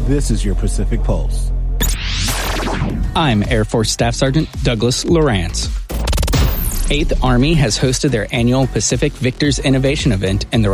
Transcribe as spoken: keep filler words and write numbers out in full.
This is your Pacific Pulse. I'm Air Force Staff Sergeant Douglas Lawrence. eighth Army has hosted their annual Pacific Victors Innovation event in the